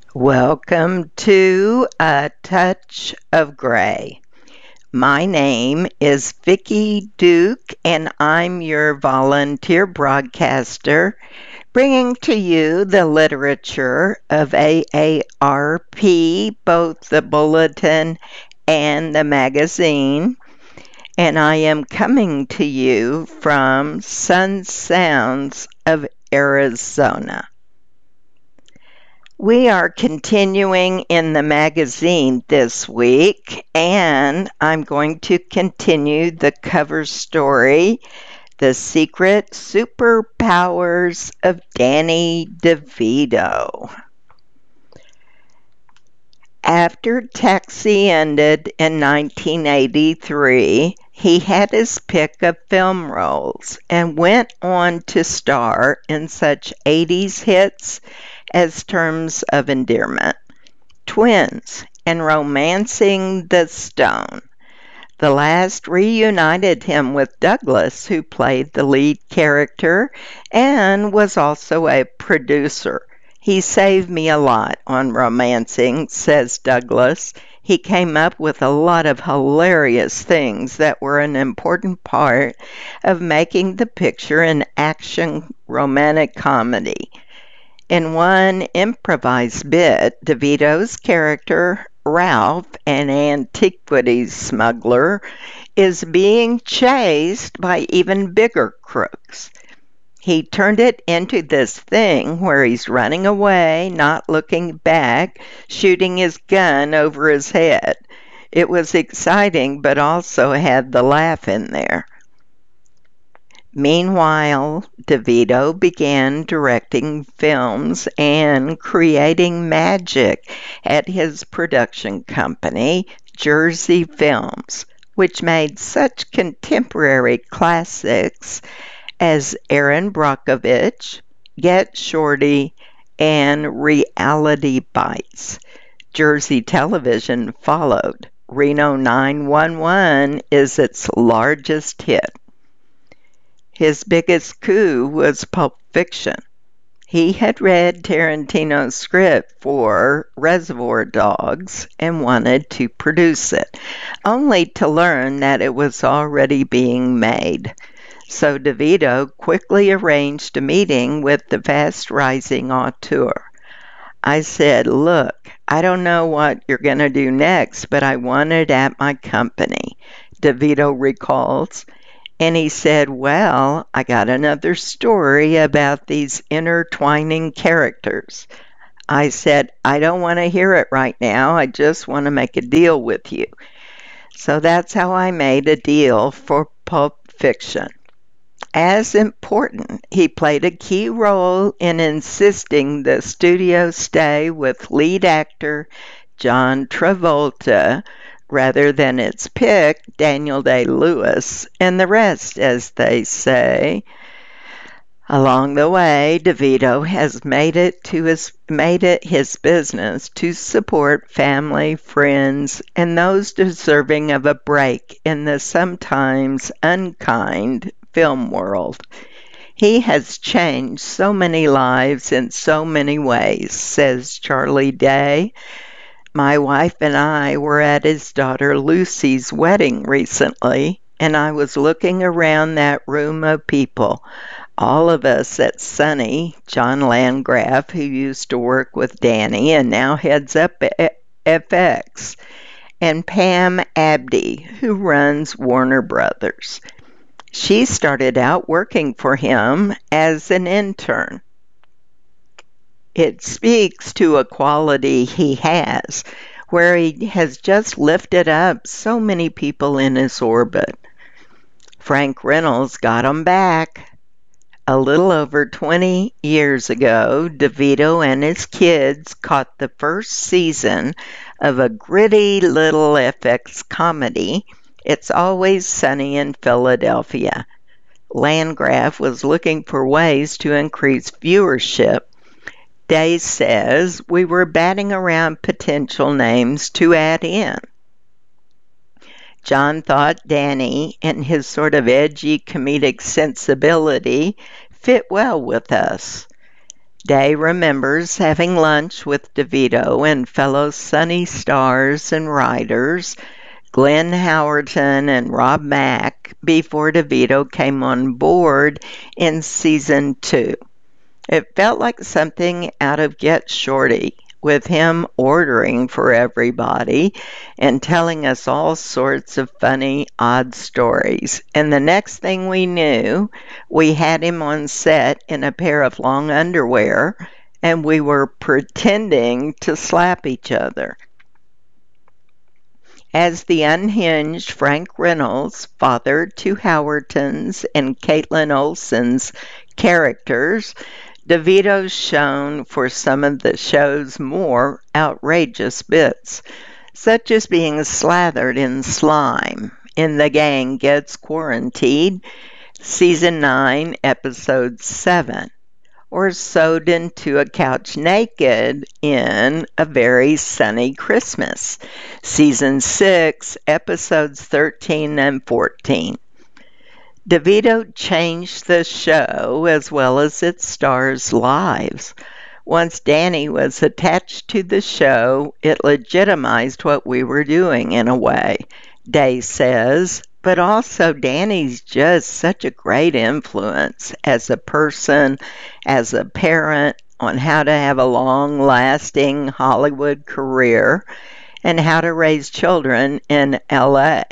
Welcome to A Touch of Gray. My name is Vicki Duke, and I'm your volunteer broadcaster, bringing to you the literature of AARP, both the bulletin and the magazine. And I am coming to you from Sun Sounds of Arizona. We are continuing in the magazine this week, and I'm going to continue the cover story, The Secret Superpowers of Danny DeVito. After Taxi ended in 1983, he had his pick of film roles and went on to star in such 80s hits as Terms of Endearment, Twins, and Romancing the Stone. The last reunited him with Douglas, who played the lead character and was also a producer. He saved me a lot on Romancing, says Douglas. He came up with a lot of hilarious things that were an important part of making the picture an action romantic comedy. In one improvised bit, DeVito's character, Ralph, an antiquities smuggler, is being chased by even bigger crooks. He turned it into this thing where he's running away, not looking back, shooting his gun over his head. It was exciting, but also had the laugh in there. Meanwhile, DeVito began directing films and creating magic at his production company, Jersey Films, which made such contemporary classics as Erin Brockovich, Get Shorty, and Reality Bites. Jersey Television followed. Reno 911 is its largest hit. His biggest coup was Pulp Fiction. He had read Tarantino's script for Reservoir Dogs and wanted to produce it, only to learn that it was already being made. So DeVito quickly arranged a meeting with the fast-rising auteur. I said, "Look, I don't know what you're going to do next, but I want it at my company," DeVito recalls. And he said, "Well, I got another story about these intertwining characters." I said, "I don't want to hear it right now. I just want to make a deal with you." So that's how I made a deal for Pulp Fiction. As important, he played a key role in insisting the studio stay with lead actor John Travolta rather than its pick, Daniel Day-Lewis, and the rest, as they say. Along the way, DeVito has made it his business to support family, friends, and those deserving of a break in the sometimes unkind film world. He has changed so many lives in so many ways, says Charlie Day. My wife and I were at his daughter Lucy's wedding recently, and I was looking around that room of people. All of us at Sunny, John Landgraf, who used to work with Danny and now heads up FX, and Pam Abdi, who runs Warner Brothers. She started out working for him as an intern. It speaks to a quality he has, where he has just lifted up so many people in his orbit. Frank Reynolds got him back. A little over 20 years ago, DeVito and his kids caught the first season of a gritty little FX comedy, It's Always Sunny in Philadelphia. Landgraf was looking for ways to increase viewership. Day says we were batting around potential names to add in. John thought Danny and his sort of edgy comedic sensibility fit well with us. Day remembers having lunch with DeVito and fellow Sunny stars and writers, Glenn Howerton and Rob Mack, before DeVito came on board in season 2. It felt like something out of Get Shorty, with him ordering for everybody and telling us all sorts of funny, odd stories. And the next thing we knew, we had him on set in a pair of long underwear, and we were pretending to slap each other. As the unhinged Frank Reynolds, father to Howerton's and Caitlin Olsen's characters, DeVito's shown for some of the show's more outrageous bits, such as being slathered in slime in The Gang Gets Quarantined, Season 9, Episode 7, or sewed into a couch naked in A Very Sunny Christmas, Season 6, Episodes 13 and 14. DeVito changed the show as well as its stars' lives. Once Danny was attached to the show, it legitimized what we were doing in a way, Day says, but also Danny's just such a great influence as a person, as a parent, on how to have a long-lasting Hollywood career and how to raise children in LA,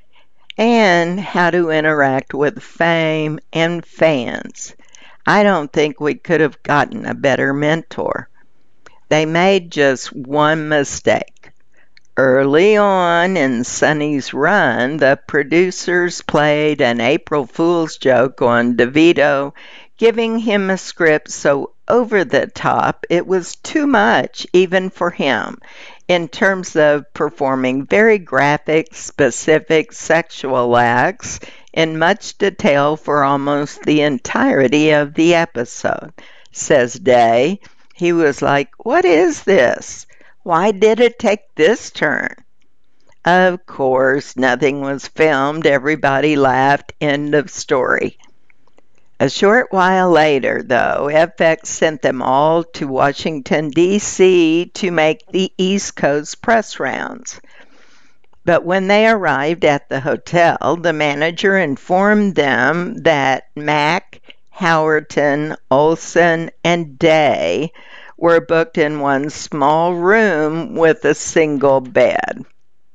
and how to interact with fame and fans. I don't think we could have gotten a better mentor. They made just one mistake. Early on in Sonny's run, the producers played an April Fool's joke on DeVito, giving him a script so over the top it was too much even for him, in terms of performing very graphic, specific sexual acts in much detail for almost the entirety of the episode, says Day. He was like, "What is this? Why did it take this turn?" Of course, nothing was filmed. Everybody laughed. End of story. A short while later, though, FX sent them all to Washington, D.C. to make the East Coast press rounds. But when they arrived at the hotel, the manager informed them that Mack, Howerton, Olsen, and Day were booked in one small room with a single bed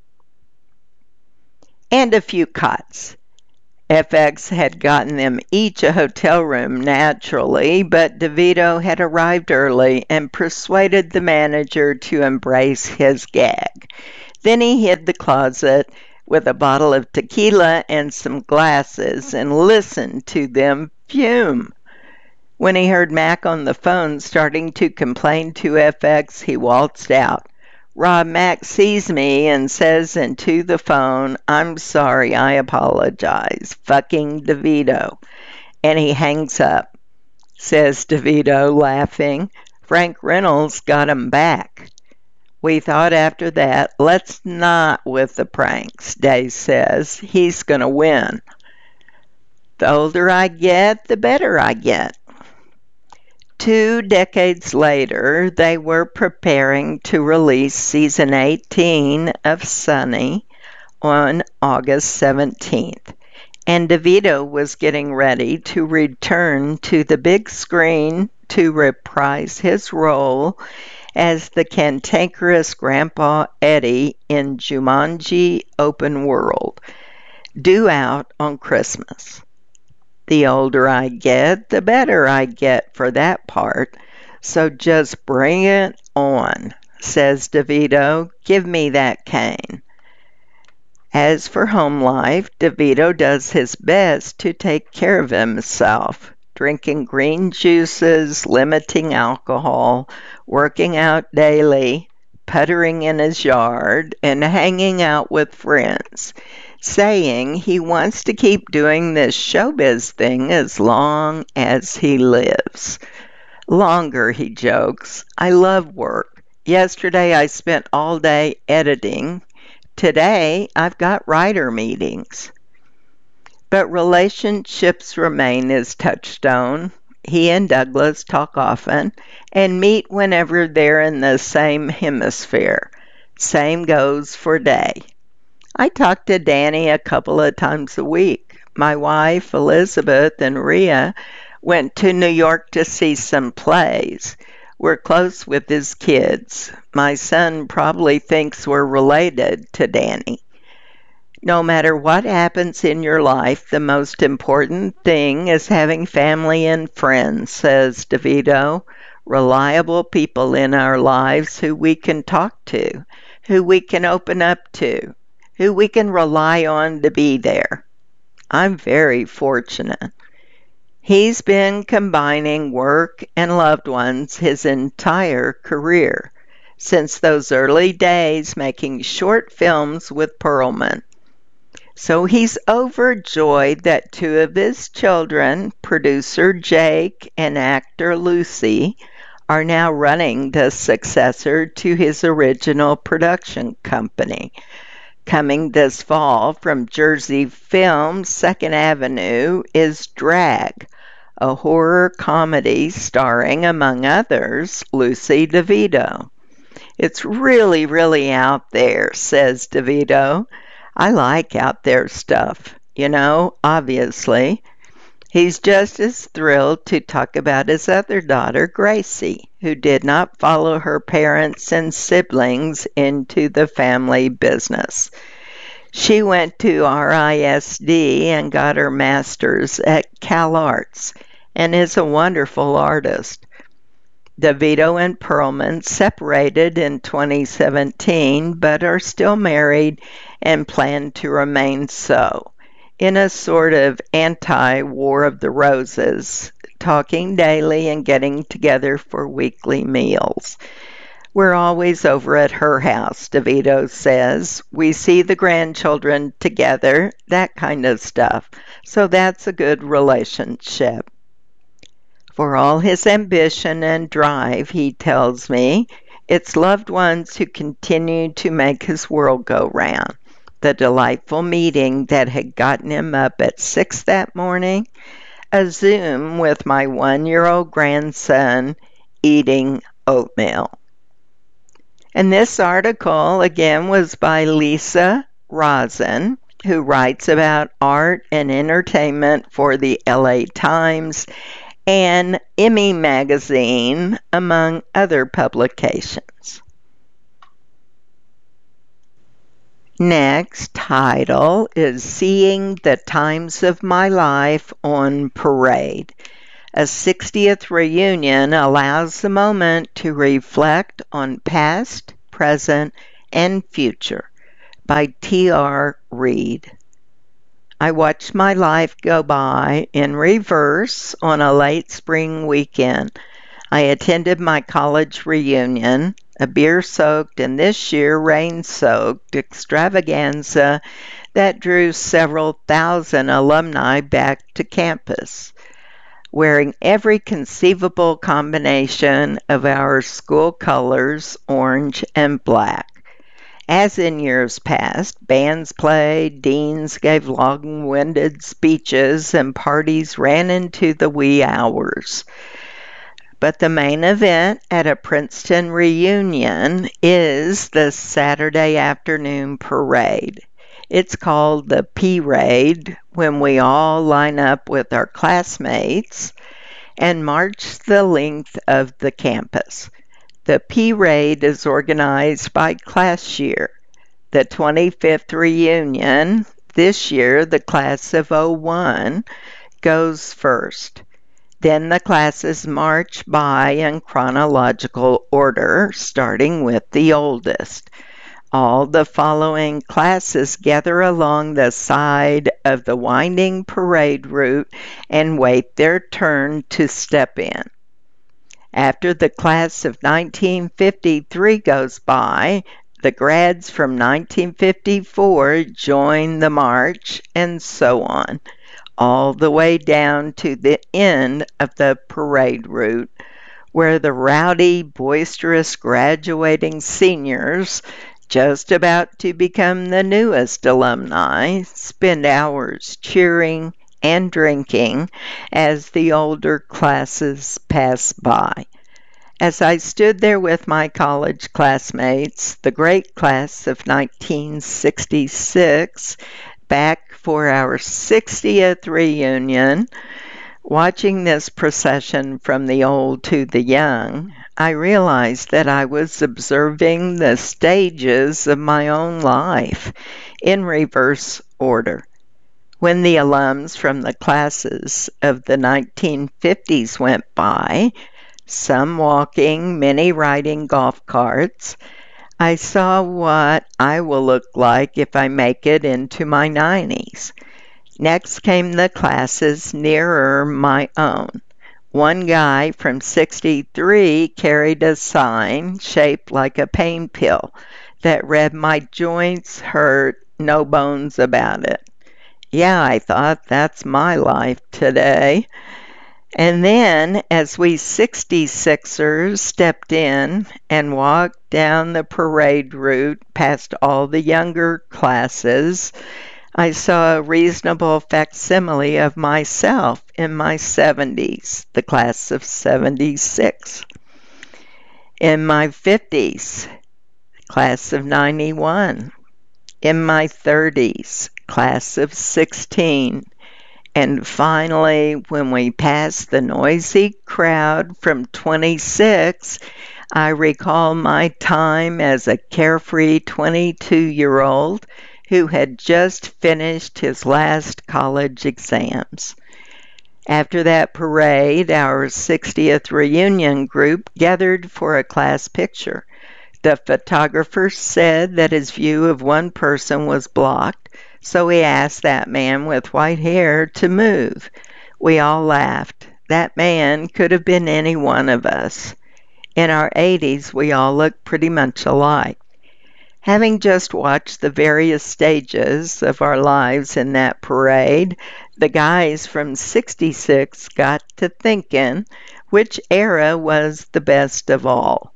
and a few cots. FX had gotten them each a hotel room naturally, but DeVito had arrived early and persuaded the manager to embrace his gag. Then he hid the closet with a bottle of tequila and some glasses and listened to them fume. When he heard Mac on the phone starting to complain to FX, he waltzed out. Rob Mack sees me and says into the phone, "I'm sorry, I apologize. Fucking DeVito." And he hangs up. Says DeVito, laughing. Frank Reynolds got him back. We thought after that, let's not with the pranks, Day says. He's going to win. The older I get, the better I get. 2 decades later, they were preparing to release season 18 of Sunny on August 17th, and DeVito was getting ready to return to the big screen to reprise his role as the cantankerous Grandpa Eddie in Jumanji Open World, due out on Christmas. The older I get, the better I get for that part, so just bring it on, says DeVito. Give me that cane. As for home life, DeVito does his best to take care of himself, drinking green juices, limiting alcohol, working out daily, puttering in his yard, and hanging out with friends, saying he wants to keep doing this showbiz thing as long as he lives. Longer, he jokes. I love work. Yesterday I spent all day editing. Today I've got writer meetings. But relationships remain his touchstone. He and Douglas talk often and meet whenever they're in the same hemisphere. Same goes for Day. I talk to Danny a couple of times a week. My wife, Elizabeth, and Rhea went to New York to see some plays. We're close with his kids. My son probably thinks we're related to Danny. No matter what happens in your life, the most important thing is having family and friends, says DeVito. Reliable people in our lives who we can talk to, who we can open up to, who we can rely on to be there. I'm very fortunate. He's been combining work and loved ones his entire career, since those early days making short films with Perlman. So he's overjoyed that two of his children, producer Jake and actor Lucy, are now running the successor to his original production company. Coming this fall from Jersey Films, Second Avenue, is Drag, a horror comedy starring, among others, Lucy DeVito. It's really, really out there, says DeVito. I like out there stuff, obviously. He's just as thrilled to talk about his other daughter, Gracie, who did not follow her parents and siblings into the family business. She went to RISD and got her master's at CalArts and is a wonderful artist. DeVito and Perlman separated in 2017 but are still married and plan to remain so, in a sort of anti-War of the Roses, talking daily and getting together for weekly meals. We're always over at her house, DeVito says. We see the grandchildren together, that kind of stuff. So that's a good relationship. For all his ambition and drive, he tells me, it's loved ones who continue to make his world go round. The delightful meeting that had gotten him up at 6 that morning, a Zoom with my 1-year-old grandson eating oatmeal. And this article, again, was by Lisa Rosen, who writes about art and entertainment for the LA Times and Emmy Magazine, among other publications. Next title is Seeing the Times of My Life on Parade. A 60th reunion allows the moment to reflect on past, present, and future by T.R. Reid. I watched my life go by in reverse on a late spring weekend. I attended my college reunion, a beer-soaked and this year rain-soaked extravaganza that drew several thousand alumni back to campus, wearing every conceivable combination of our school colors, orange and black. As in years past, bands played, deans gave long-winded speeches, and parties ran into the wee hours. But the main event at a Princeton reunion is the Saturday afternoon parade. It's called the P-Raid when we all line up with our classmates and march the length of the campus. The P-Raid is organized by class year. The 25th reunion, this year the class of '01, goes first. Then the classes march by in chronological order, starting with the oldest. All the following classes gather along the side of the winding parade route and wait their turn to step in. After the class of 1953 goes by, the grads from 1954 join the march, and so on, all the way down to the end of the parade route, where the rowdy, boisterous graduating seniors, just about to become the newest alumni, spend hours cheering, and drinking as the older classes passed by. As I stood there with my college classmates, the great class of 1966, back for our 60th reunion, watching this procession from the old to the young, I realized that I was observing the stages of my own life in reverse order. When the alums from the classes of the 1950s went by, some walking, many riding golf carts, I saw what I will look like if I make it into my 90s. Next came the classes nearer my own. One guy from 63 carried a sign shaped like a pain pill that read, "My joints hurt, no bones about it." Yeah, I thought, that's my life today. And then, as we 66ers stepped in and walked down the parade route past all the younger classes, I saw a reasonable facsimile of myself in my 70s, the class of 76. In my 50s, class of 91. In my 30s, class of 16. And finally, when we passed the noisy crowd from 26, I recall my time as a carefree 22-year-old who had just finished his last college exams. After that parade, our 60th reunion group gathered for a class picture. The photographer said that his view of one person was blocked, so he asked that man with white hair to move. We all laughed. That man could have been any one of us. In our 80s, we all looked pretty much alike. Having just watched the various stages of our lives in that parade, the guys from 66 got to thinking which era was the best of all.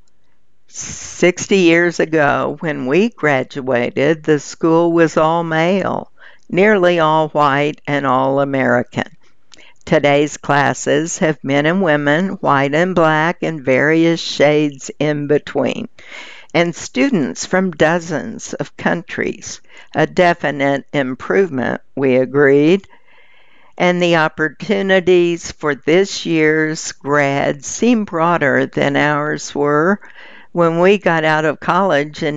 60 years ago, when we graduated, the school was all male, nearly all white, and all American. Today's classes have men and women, white and black, and various shades in between, and students from dozens of countries. A definite improvement, we agreed. And the opportunities for this year's grads seem broader than ours were. When we got out of college in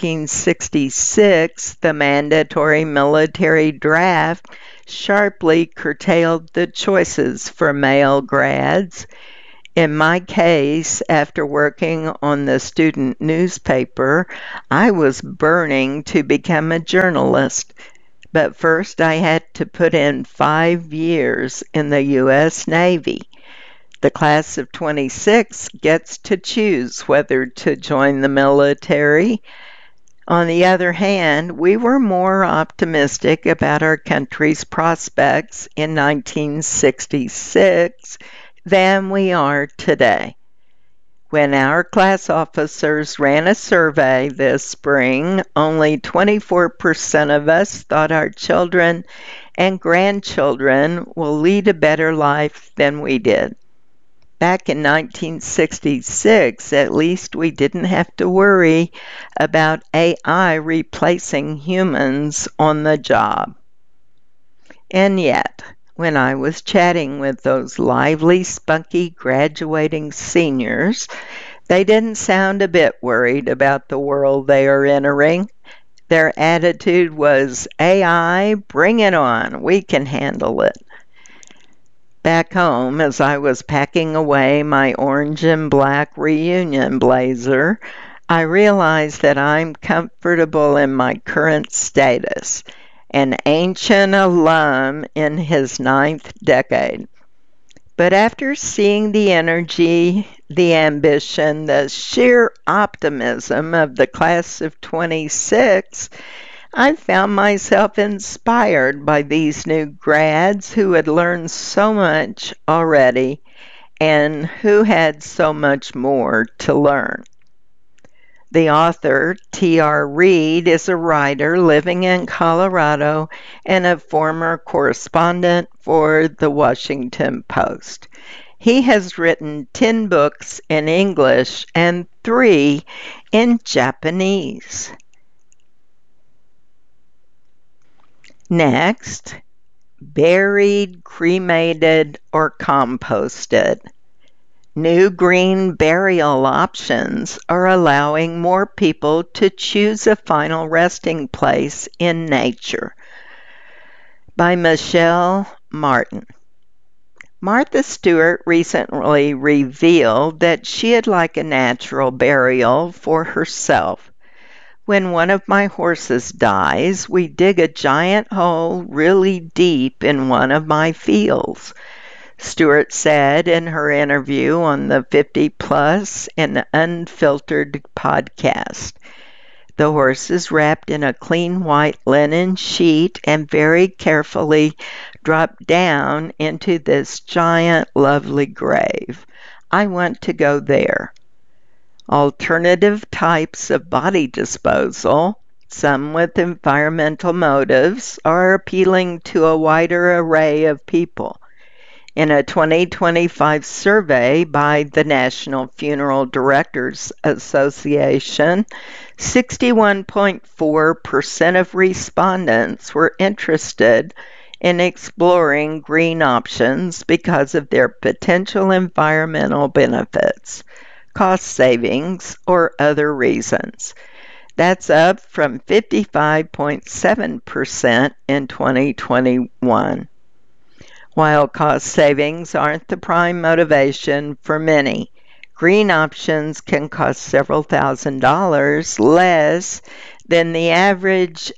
1966, the mandatory military draft sharply curtailed the choices for male grads. In my case, after working on the student newspaper, I was burning to become a journalist. But first, I had to put in 5 years in the U.S. Navy. The class of 26 gets to choose whether to join the military. On the other hand, we were more optimistic about our country's prospects in 1966 than we are today. When our class officers ran a survey this spring, only 24% of us thought our children and grandchildren will lead a better life than we did. Back in 1966, at least we didn't have to worry about AI replacing humans on the job. And yet, when I was chatting with those lively, spunky graduating seniors, they didn't sound a bit worried about the world they are entering. Their attitude was, "AI, bring it on, we can handle it." Back home, as I was packing away my orange and black reunion blazer, I realized that I'm comfortable in my current status, an ancient alum in his 9th decade. But after seeing the energy, the ambition, the sheer optimism of the class of 26, I found myself inspired by these new grads who had learned so much already and who had so much more to learn. The author, T.R. Reid, is a writer living in Colorado and a former correspondent for the Washington Post. He has written 10 books in English and 3 in Japanese. Next, buried, cremated, or composted. New green burial options are allowing more people to choose a final resting place in nature. By Michelle Martin. Martha Stewart recently revealed that she'd like a natural burial for herself. When one of my horses dies, we dig a giant hole really deep in one of my fields. Stewart said in her interview on the 50 Plus and Unfiltered podcast. The horse is wrapped in a clean white linen sheet and very carefully dropped down into this giant, lovely grave. I want to go there. Alternative types of body disposal, some with environmental motives, are appealing to a wider array of people. In a 2025 survey by the National Funeral Directors Association, 61.4% of respondents were interested in exploring green options because of their potential environmental benefits, cost savings, or other reasons. That's up from 55.7% in 2021. While cost savings aren't the prime motivation for many, green options can cost several $1,000s less than the average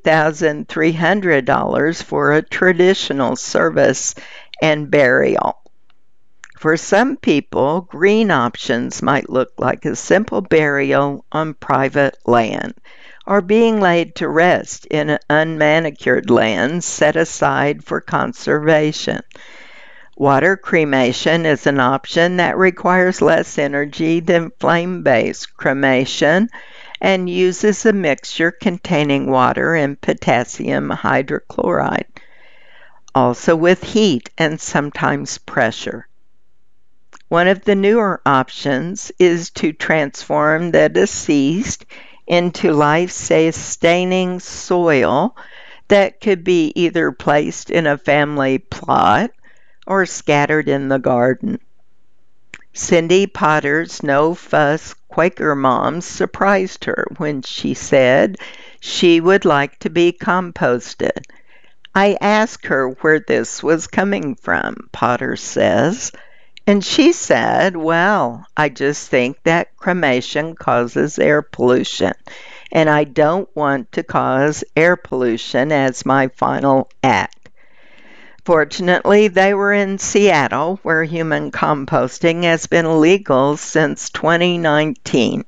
$8,300 for a traditional service and burial. For some people, green options might look like a simple burial on private land, or being laid to rest in unmanicured land set aside for conservation. Water cremation is an option that requires less energy than flame-based cremation and uses a mixture containing water and potassium hydrochloride, also with heat and sometimes pressure. One of the newer options is to transform the deceased into life-sustaining soil that could be either placed in a family plot or scattered in the garden. Cindy Potter's no-fuss Quaker mom surprised her when she said she would like to be composted. I asked her where this was coming from, Potter says. And she said, well, I just think that cremation causes air pollution, and I don't want to cause air pollution as my final act. Fortunately, they were in Seattle, where human composting has been legal since 2019.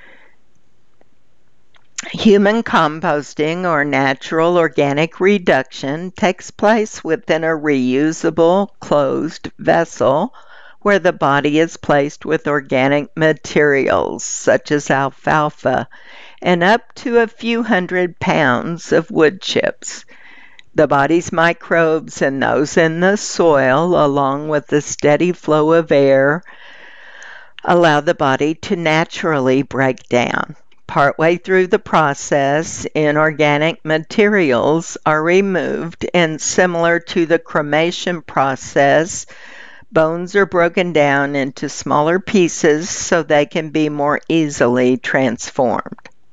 Human composting, or natural organic reduction, takes place within a reusable, closed vessel where the body is placed with organic materials such as alfalfa and up to a few hundred pounds of wood chips. The body's microbes and those in the soil, along with the steady flow of air, allow the body to naturally break down. Partway through the process, inorganic materials are removed, and similar to the cremation process, bones are broken down into smaller pieces so they can be more easily transformed.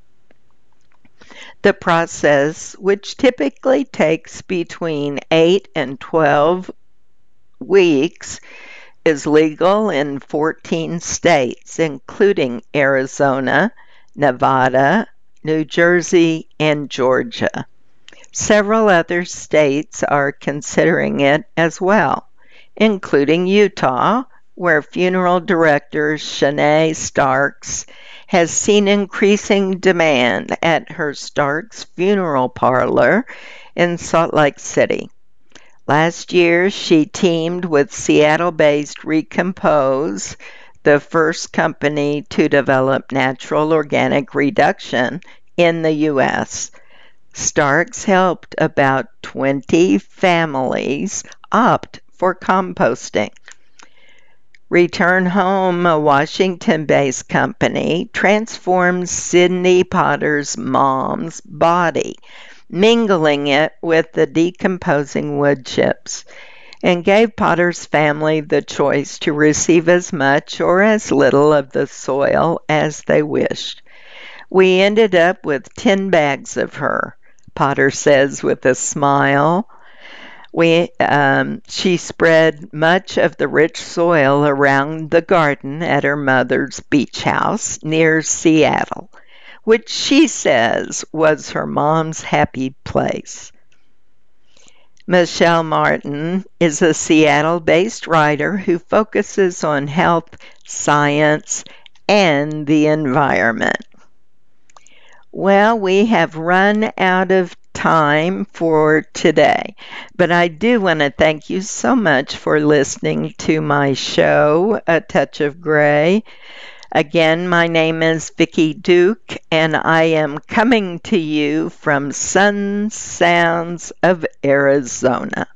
The process, which typically takes between 8 and 12 weeks, is legal in 14 states, including Arizona, Nevada, New Jersey, and Georgia. Several other states are considering it as well, including Utah, where funeral director Shanae Starks has seen increasing demand at her Starks Funeral Parlor in Salt Lake City. Last year, she teamed with Seattle-based Recompose, the first company to develop natural organic reduction in the U.S. Starks helped about 20 families opt for composting. Return Home, a Washington-based company, transformed Sydney Potter's mom's body, mingling it with the decomposing wood chips, and gave Potter's family the choice to receive as much or as little of the soil as they wished. We ended up with 10 bags of her, Potter says with a smile. She spread much of the rich soil around the garden at her mother's beach house near Seattle, which she says was her mom's happy place. Michelle Martin is a Seattle-based writer who focuses on health, science, and the environment. Well, we have run out of time for today, but I do want to thank you so much for listening to my show, A Touch of Gray. Again, my name is Vicki Duke, and I am coming to you from Sun Sounds of Arizona.